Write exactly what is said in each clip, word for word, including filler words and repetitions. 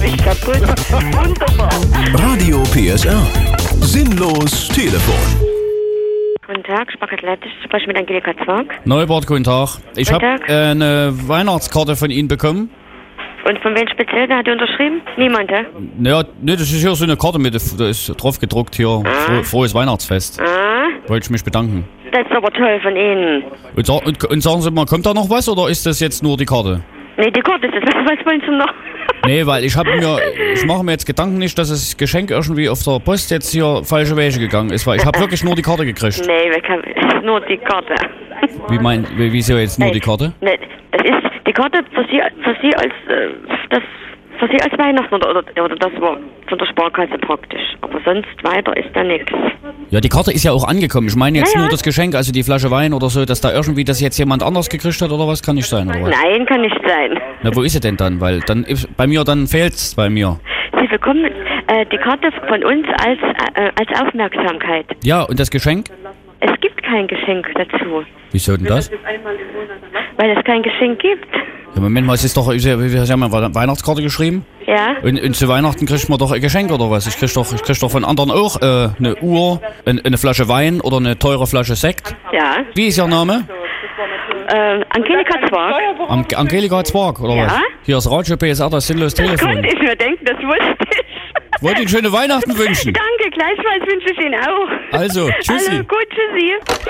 mich kaputt. Wunderbar. Radio P S R. Sinnlos Telefon. Guten Tag, Sparkasse ich spreche mit Angelika Zwark. Neubart, guten Tag. Ich Guten habe Tag. äh, eine Weihnachtskarte von Ihnen bekommen. Und von wem speziell? Wer hat unterschrieben? Niemand, hä? Naja, ne, das ist hier so eine Karte mit, da ist drauf gedruckt hier, froh, frohes Weihnachtsfest. Ah, Wollte ich mich bedanken. das ist aber toll von Ihnen. Und, sa- und, und sagen Sie mal, kommt da noch was oder ist das jetzt nur die Karte? Nee, die Karte ist es. Was, was wollen Sie noch? Nee, weil ich habe mir, ich mache mir jetzt Gedanken nicht, dass das Geschenk irgendwie auf der Post jetzt hier falsche Wege gegangen ist, weil ich habe wirklich nur die Karte gekriegt. Nee, wir kann, es ist nur die Karte. Wie mein, wie, wieso jetzt nur die Karte? Nee, das ist die Karte für Sie, für Sie als, äh, das, für Sie als Weihnachten oder, oder, oder das war von der Sparkasse praktisch. Aber sonst weiter ist da nichts. Ja, die Karte ist ja auch angekommen. Ich meine jetzt Ja, ja. nur das Geschenk, also die Flasche Wein oder so, dass da irgendwie das jetzt jemand anders gekriegt hat oder was, kann nicht sein, oder was? Nein, kann nicht sein. Na, wo ist sie denn dann? Weil dann ist, bei mir, dann fehlt's bei mir. Sie bekommen äh, die Karte von uns als, äh, als Aufmerksamkeit. Ja, und das Geschenk? Es gibt kein Geschenk dazu, Wieso denn das? weil es kein Geschenk gibt. Ja, Moment mal, es ist doch, Sie haben ja eine Weihnachtskarte geschrieben. Ja? Und, und zu Weihnachten kriegt man doch ein Geschenk oder was? Ich krieg doch, ich krieg doch von anderen auch äh, eine Uhr, ein, eine Flasche Wein oder eine teure Flasche Sekt. Ja. Wie ist Ihr Name? Äh, Angelika Zwark. Am, Angelika Zwark, oder Ja? was? Hier ist Radio P S R, das sinnlos Das Telefon. konnte ich mir denken, das wusste ich. Ich wollte Ihnen schöne Weihnachten wünschen. Danke, gleichfalls wünsche ich Ihnen auch. Also, tschüssi. Also, gut, tschüssi.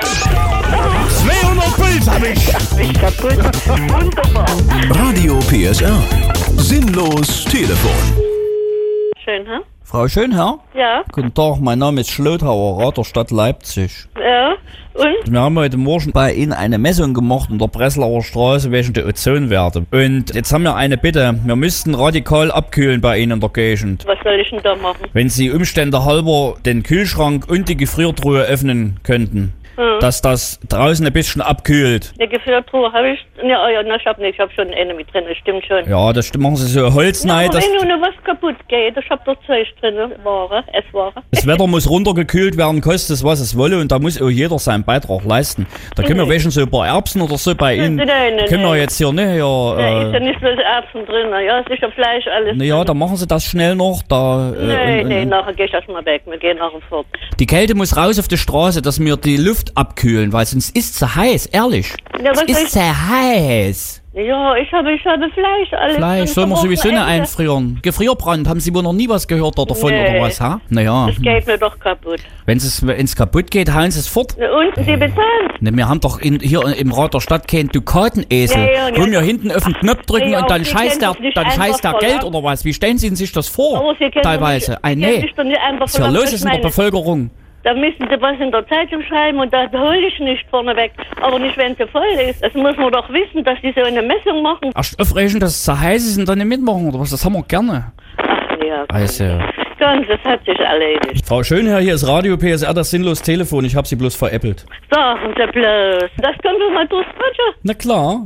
zweihundert Puls hab ich. Mich kaputt. Wunderbar. Radio P S R. Sinnlos Telefon. Schön, hä? Frau Schönherr? Ja, Guten Tag, mein Name ist Schlöthauer, Rat der Stadt Leipzig. ja. Und? Wir haben heute Morgen bei Ihnen eine Messung gemacht in der Breslauer Straße wegen der Ozonwerte. Und jetzt haben wir eine Bitte. Wir müssten radikal abkühlen bei Ihnen in der Gegend. Was soll ich denn da machen? Wenn Sie Umstände halber den Kühlschrank und die Gefriertruhe öffnen könnten, Hm. dass das draußen ein bisschen abkühlt. Eine Gefriertruhe habe ich. Ja, ja, na, ich habe nicht. Ich habe schon eine mit drin, das stimmt schon. Ja, das stimmt. Machen Sie so Holznei. Aber Das, wenn nur noch was kaputt geht, ich habe da Zeug drin, Ware, Essware. das Wetter muss runtergekühlt werden, kostet es was es wolle, und da muss auch jeder seinen Beitrag leisten. Da können wir welchen so ein paar Erbsen oder so bei Ihnen. Nein, nein, nein, Können wir nein. jetzt hier, ne? Ja, Da ist ja äh, nicht bloß Erbsen drin, ja, es ist ja Fleisch, alles. na ja, dann machen Sie das schnell noch. Da, äh, Nee, und, nee, und, nachher geh ich erstmal weg, wir gehen nachher fort. Die Kälte muss raus auf die Straße, dass wir die Luft abkühlen, weil sonst ist es heiß, ehrlich. Ja, Es was soll ist ich, sehr heiß. ja, ich habe, ich habe Fleisch, alles. Fleisch, drin soll man zum sowieso nicht Wochenende. einfrieren. Gefrierbrand, haben Sie wohl noch nie was gehört davon Nee. oder was, ha? Naja, Das geht mir doch kaputt. wenn es wenn's kaputt geht, hauen Sie es fort. Ja, und, Sie bezahlen? Ne, wir haben doch in, hier im Rat der Stadt keinen Dukatenesel, Ja, ja, wo ja. wir hinten auf den Knopf drücken Ja, und dann Sie scheißt können der, doch nicht dann einfach scheißt der Geld verlangen. oder was. Wie stellen Sie sich das vor? Aber Sie können Teilweise. doch Ein nicht, Sie können nee. sich doch nicht einfach Was ist ja verlangen, los dass ist in der meine- Bevölkerung? Da müssen Sie was in der Zeitung schreiben und da hole ich nicht vorneweg. Aber nicht, wenn sie voll ist. Das muss man doch wissen, dass die so eine Messung machen. Erst aufregen, dass es zu heiß ist und dann nicht mitmachen oder was. Das haben wir gerne. Ach ja, Also, ganz, das hat sich erledigt. Frau Schönherr, hier ist Radio P S R, das sinnlos Telefon. Ich habe Sie bloß veräppelt. Sagen Sie bloß. Das können wir mal durchquatschen. Na klar.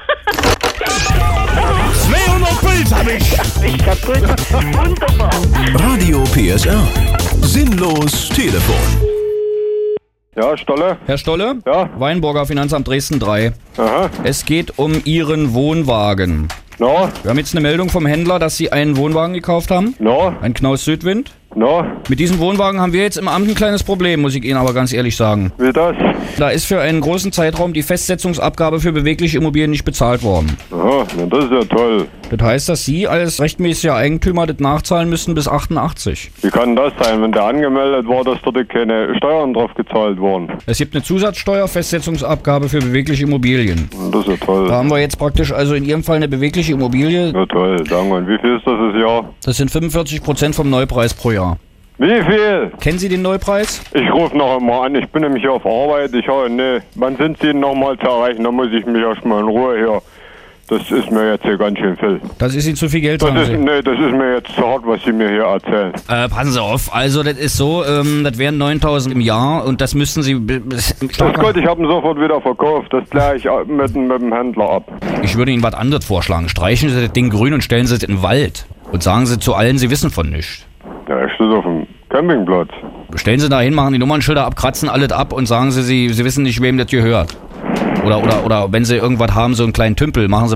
zweihundert Puls hab ich. Mich kaputt. Wunderbar. Radio P S R. Sinnlos Telefon. Ja, Stolle? Herr Stolle? Ja. Weinburger Finanzamt Dresden drei. Aha. Es geht um Ihren Wohnwagen. No, Wir haben jetzt eine Meldung vom Händler, dass Sie einen Wohnwagen gekauft haben. no, Ein Knaus Südwind. no. Mit diesem Wohnwagen haben wir jetzt im Amt ein kleines Problem, muss ich Ihnen aber ganz ehrlich sagen. Wie das? Da ist für einen großen Zeitraum die Festsetzungsabgabe für bewegliche Immobilien nicht bezahlt worden. Aha, na, das ist ja toll. Das heißt, dass Sie als rechtmäßiger Eigentümer das nachzahlen müssen bis achtundachtzig. Wie kann das sein, wenn der angemeldet war, dass dort keine Steuern drauf gezahlt wurden? Es gibt eine Zusatzsteuer, Festsetzungsabgabe für bewegliche Immobilien. Das ist ja toll. Da haben wir jetzt praktisch also in Ihrem Fall eine bewegliche Immobilie. Ja, toll. Danke. Und wie viel ist das das Jahr? Das sind fünfundvierzig Prozent vom Neupreis pro Jahr. Wie viel? Kennen Sie den Neupreis? Ich rufe noch einmal an. Ich bin nämlich hier auf Arbeit. Ich habe, ne, wann sind Sie noch mal zu erreichen? Da muss ich mich erstmal in Ruhe hier. Das ist mir jetzt hier ganz schön viel. Das ist Ihnen zu viel Geld, Das sagen ist, Sie. nee, das ist mir jetzt zu hart, was Sie mir hier erzählen. Äh, passen Sie auf, also das ist so, ähm, das wären neuntausend im Jahr und das müssten Sie... b- b- Das ist gut, ich habe ihn sofort wieder verkauft. Das kläre ich mit, mit dem Händler ab. Ich würde Ihnen was anderes vorschlagen. Streichen Sie das Ding grün und stellen Sie es in den Wald. Und sagen Sie zu allen, Sie wissen von nichts. Ja, ich stehe auf dem Campingplatz. Stellen Sie da hin, machen die Nummernschilder ab, kratzen alles ab und sagen Sie, Sie, Sie wissen nicht, wem das gehört. Oder, oder, oder wenn Sie irgendwas haben, so einen kleinen Tümpel, machen Sie